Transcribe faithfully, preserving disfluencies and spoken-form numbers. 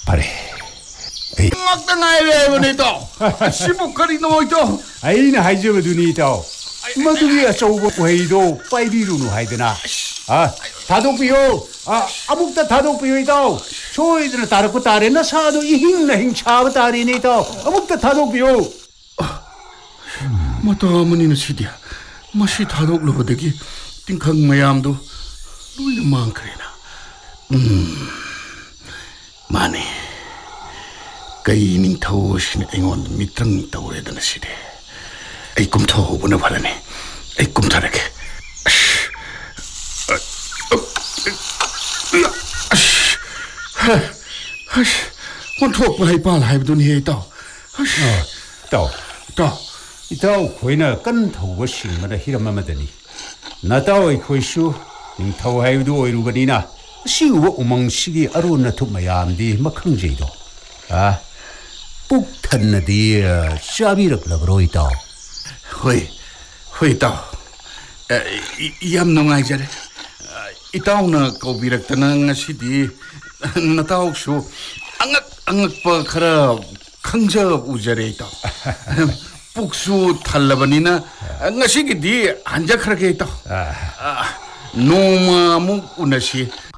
바래. 막다 나이래 보니또. 시부거리 노이또. 아이나 하이저거두니 또. 마두기 아쩌고 회의도 빠이비루노 하이드나. 아, 다독비요. 아, 아묵다 다독비요 또. 저희들은 다르고 다르나 사도 이 힘나 힘차고 다리니 또. 아묵다 다독비요. 마또 어머니는 시디야. 마시 다독로버데기 띵캉 마얌도 노이는 많그래나. 음, 마네. 그이 닝타오신 앵원 미ტრꯪ 타오래드나 시대. 에이 꿈타오보나 바라네. 에이 꿈타라게. 아씨, 아씨, 원투옥부 하이빨 하이브도니 헤이따오. 아씨, 또, 또. 이따오 거이나 끈타오가 싱마다 히람마마더니. 나따오이 거이슈 닝타오 하이브도 오이루거니나. 시우가 우망시기 아루나 툭마야암디 막항제이도. 아, 북탄나디 샤비럭라브로이따오. Hui, hui tao. Yam nungai jare. Itaw na kaubirak tanang ngasi nataw su angak angak pa khara khangja ujare itaw. Puksu thalabanina ngasi gi di anja khara ke itaw. Noma mu unasi